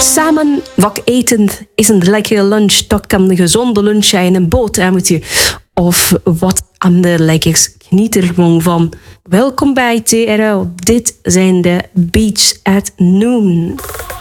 Samen wat eten is een lekkere lunch. Dat kan een gezonde lunch zijn, een boterhammetje of wat ander lekkers. Geniet er gewoon van. Welkom bij TRL. Dit zijn de Beats at Noon.